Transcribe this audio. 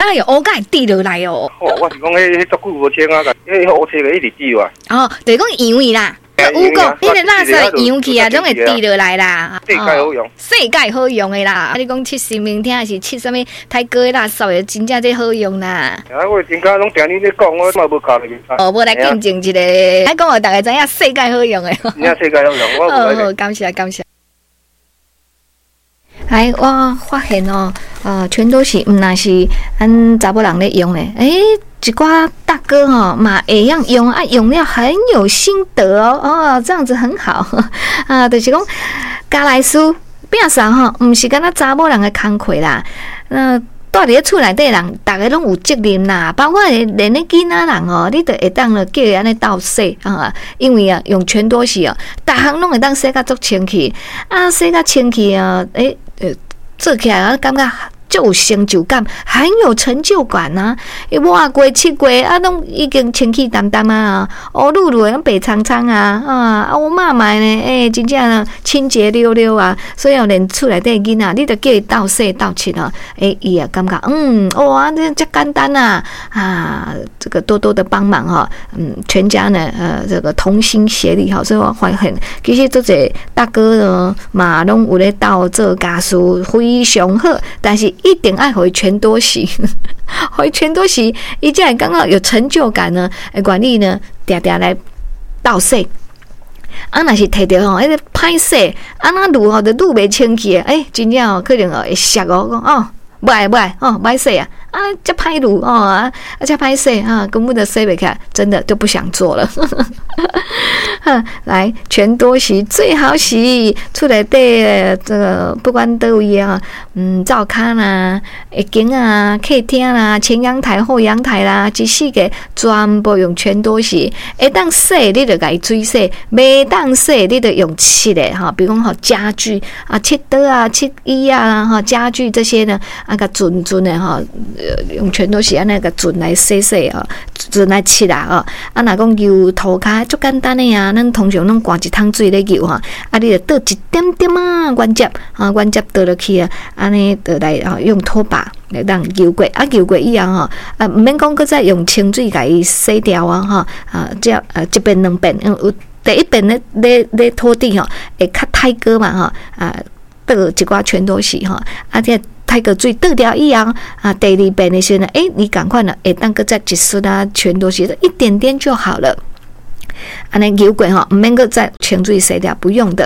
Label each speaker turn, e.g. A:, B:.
A: 当然有乌甲会滴落来哦。
B: 我是讲迄足久无清啊，迄乌青个一直滴啊。
A: 哦，就是讲扬伊啦。有讲，你个垃圾扬起啊，拢会滴落来啦。
B: 世界好用，
A: 世界好用的啦。你讲吃生命体还是吃什么泰国的垃圾的，真正最好用啦。
B: 我真正拢听你咧讲，我嘛无考虑。
A: 哦，无来竞争一个，来讲互大家知影世界好用的。
B: 真正世界好用，我无来。
A: 好，感谢感谢。来，我发现哦，全都是毋那是咱查某人咧用咧，一寡大哥哦嘛会样用啊，用了很有心得哦，这样子很好啊，就是讲加来书变啥吼，毋是敢若查某人的工课啦，住伫咧厝内底人，大家拢有责任啦，包括连咧囡仔人哦，你都会当了叫伊安尼倒洗啊，因为啊用全多洗哦，逐项拢会当洗甲足清气啊，洗甲清气啊，做起来啊感觉就有成就感，很有成就感呐！抹过漆过啊，拢已经清气淡淡啊，露露拢白苍苍啊，我妈妈呢，真正呢清洁溜溜啊，所以连厝内底囡仔，你都叫伊倒洗倒漆啊，伊也感觉哇，这简单啊！这个多多的帮忙哈，全家呢，这个同心协力哈，所以我发现其实这些大哥呢嘛，拢有咧倒做家事非常好，但是一定爱回全多洗，回全多洗，伊才会感觉有成就感呢。管理呢，定定来倒洗。若是摕着吼，迄个歹洗，那愈吼就愈袂清气真正可能会涩讲不爱洗啊！这歹卤这歹洗根本就洗不起来，真的就不想做了。来，全多洗最好洗，厝内底这个不管倒位啊，灶骹啦、一间啊、客厅啦、前阳台、后阳台啦，一四个全部用全多洗。会当洗，你就甲伊水洗；袂当洗，你就用漆的哈，比如讲家具啊、漆刀啊、漆衣啊家具这些呢，个准的哈。用全都是按那个准来洗准来漆啦若讲油涂骹足简单的呀，咱通常拢灌一桶水咧油哈，你就倒一点点原接倒落去安尼就来用拖把来当油过油过以后毋免讲搁再用清水甲伊洗掉这一遍两遍，有第一遍咧拖地会较太过嘛倒一寡全都是这太个水倒掉以后第二遍的时候呢，你赶快呢，当个再一丝全都是一点点就好了。安尼油过毋免个再清水洗掉，不用的。